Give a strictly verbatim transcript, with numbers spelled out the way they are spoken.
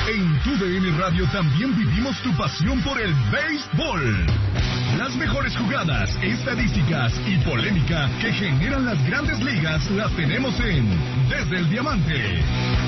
En tu D N Radio también vivimos tu pasión por el béisbol. Las mejores jugadas, estadísticas y polémica que generan las grandes ligas las tenemos en Desde el Diamante.